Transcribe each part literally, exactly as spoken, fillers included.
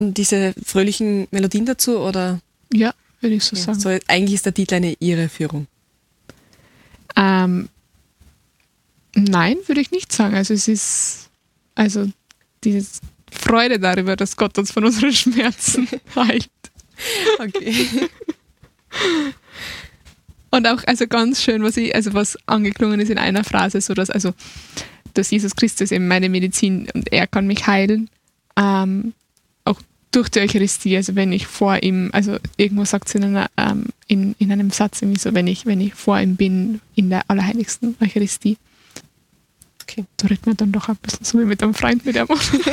diese fröhlichen Melodien dazu, oder? Ja, würde ich so Ja, sagen. so, eigentlich ist der Titel eine Irreführung. Ähm, nein, würde ich nicht sagen. Also es ist also diese Freude darüber, dass Gott uns von unseren Schmerzen heilt. Okay. Und auch also ganz schön, was ich, also was angeklungen ist in einer Phrase, so dass also dass Jesus Christus eben meine Medizin und er kann mich heilen. Ähm, auch durch die Eucharistie, also wenn ich vor ihm, also irgendwo sagt es in, einer, ähm, in, in einem Satz irgendwie so, wenn ich, wenn ich vor ihm bin in der allerheiligsten Eucharistie. Okay. Da redet man dann doch ein bisschen so wie mit einem Freund, mit dem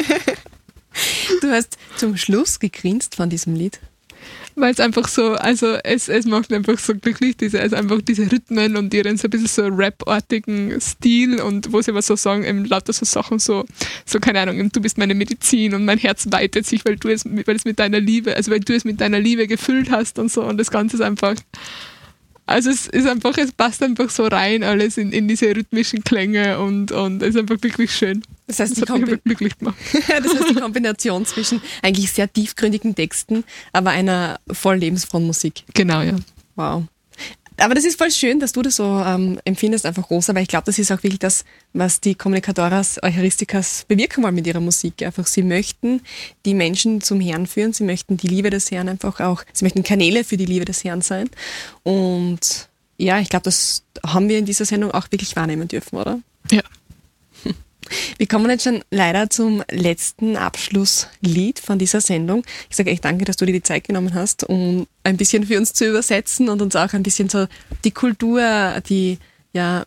Du hast zum Schluss gegrinst von diesem Lied. Weil es einfach so, also es, es macht einfach so glücklich, diese, also einfach diese Rhythmen und ihren so ein bisschen so Rap-artigen Stil und wo sie aber so sagen, eben lauter so Sachen so, so keine Ahnung, eben, du bist meine Medizin und mein Herz weitet sich, weil du es, weil es mit deiner Liebe, also weil du es mit deiner Liebe gefüllt hast und so und das Ganze ist einfach, also es ist einfach, es passt einfach so rein alles in, in diese rhythmischen Klänge und, und es ist einfach wirklich schön. Das heißt, die Das hat mich Kombi- glücklich gemacht. das heißt, die Kombination zwischen eigentlich sehr tiefgründigen Texten, aber einer voll lebensfrohen Musik. Genau, ja. Wow. Aber das ist voll schön, dass du das so ähm, empfindest, einfach Rosa, weil ich glaube, das ist auch wirklich das, was die Kommunikatoras Eucharisticas bewirken wollen mit ihrer Musik. Einfach, sie möchten die Menschen zum Herrn führen, sie möchten die Liebe des Herrn einfach auch, sie möchten Kanäle für die Liebe des Herrn sein. Und ja, ich glaube, das haben wir in dieser Sendung auch wirklich wahrnehmen dürfen, oder? Ja. Wir kommen jetzt schon leider zum letzten Abschlusslied von dieser Sendung. Ich sage echt danke, dass du dir die Zeit genommen hast, um ein bisschen für uns zu übersetzen und uns auch ein bisschen so die Kultur, die ja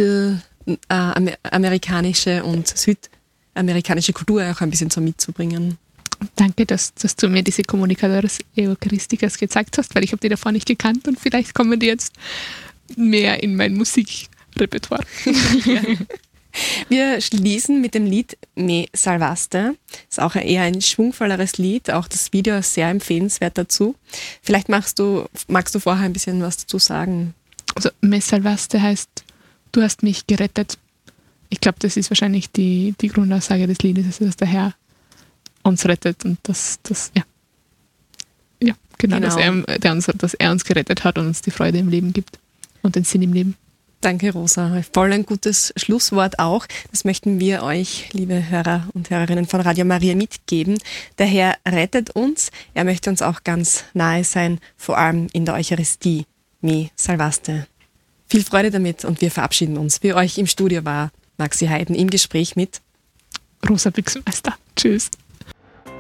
mittelamerikanische und südamerikanische Kultur auch ein bisschen so mitzubringen. Danke, dass, dass du mir diese Kommunikatoras Eucharisticas gezeigt hast, weil ich habe die davor nicht gekannt und vielleicht kommen die jetzt mehr in mein Musikrepertoire. Ja. Wir schließen mit dem Lied Me Salvaste. Ist auch eher ein schwungvolleres Lied. Auch das Video ist sehr empfehlenswert dazu. Vielleicht magst du, magst du vorher ein bisschen was dazu sagen? Also Me Salvaste heißt, du hast mich gerettet. Ich glaube, das ist wahrscheinlich die, die Grundaussage des Liedes, also dass der Herr uns rettet und dass das, ja. Ja, genau, Genau. Dass, er, der uns, dass er uns gerettet hat und uns die Freude im Leben gibt und den Sinn im Leben. Danke, Rosa. Voll ein gutes Schlusswort auch. Das möchten wir euch, liebe Hörer und Hörerinnen von Radio Maria, mitgeben. Der Herr rettet uns. Er möchte uns auch ganz nahe sein, vor allem in der Eucharistie. Me Salvaste. Viel Freude damit und wir verabschieden uns. Für euch im Studio war Maxi Heiden im Gespräch mit Rosa Büchsenmeister. Tschüss.